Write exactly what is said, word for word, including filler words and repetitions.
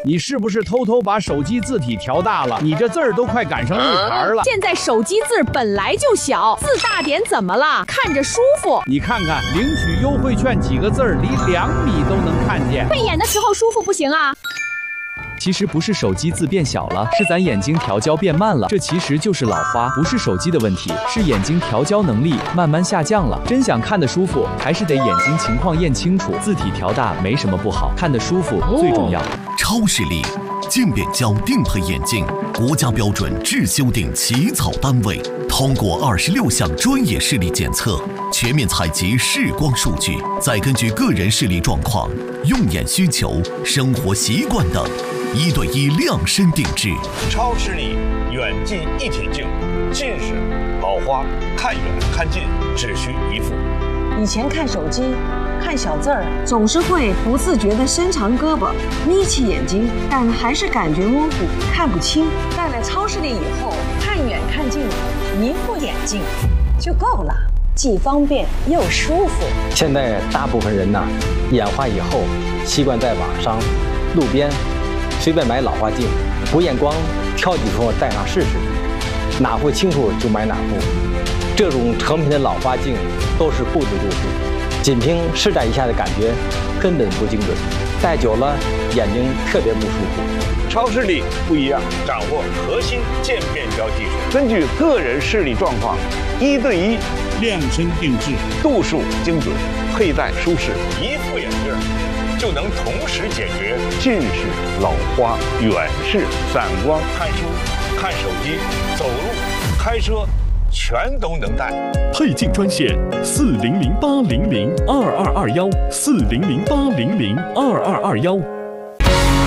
你是不是偷偷把手机字体调大了？你这字儿都快赶上日牌了。 现在手机字本来就小，字大点怎么了？看着舒服。 你看看领取优惠券几个字儿，离两米都能看见。 配眼的时候舒服不行啊。 其实不是手机字变小了，是咱眼睛调焦变慢了。这其实就是老花，不是手机的问题，是眼睛调焦能力慢慢下降了。真想看得舒服，还是得眼睛情况验清楚。字体调大没什么不好，看得舒服最重要。 超视力渐变焦定配眼镜，国家标准质修订起草单位，通过二十六项专业视力检测，全面采集视光数据，再根据个人视力状况、用眼需求、生活习惯等，一对一量身定制。 超视力远近一体镜，近视、老花看远看近只需一副。 以前看手机看小字儿，总是会不自觉地伸长胳膊眯起眼睛，但还是感觉模糊看不清。戴了超视力以后，看远看近一副眼镜就够了，既方便又舒服。 现在大部分人呢，眼花以后习惯在网上、路边随便买老花镜，不验光，挑几副戴上试试，哪副清楚就买哪副。这种成品的老花镜都是不知度数，仅凭试戴一下的感觉根本不精准，戴久了眼睛特别不舒服。 超视力不一样，掌握核心渐变焦技术，根据个人视力状况，一对一量身定制，度数精准，佩戴舒适，一副眼镜就能同时解决近视、老花、远视、散光、看书、看手机、走路、开车，全都能戴。 配镜专线四零零八零零二二二幺四零零八零零二二二幺。